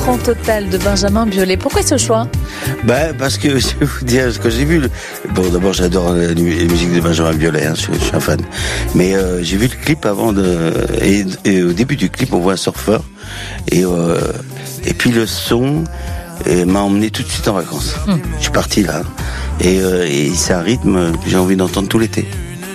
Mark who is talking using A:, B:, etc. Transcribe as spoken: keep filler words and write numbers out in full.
A: En total de Benjamin Biolay. Pourquoi ce choix?
B: Bah, parce que, je vais vous dire, quand j'ai vu, le... bon, d'abord, j'adore la, la musique de Benjamin Biolay, hein, je, je suis un fan. Mais, euh, j'ai vu le clip avant de, et, et au début du clip, on voit un surfeur, et, euh, et puis le son, euh, m'a emmené tout de suite en vacances. Mmh. Je suis parti là, et, euh, et c'est un rythme que j'ai envie d'entendre tout l'été.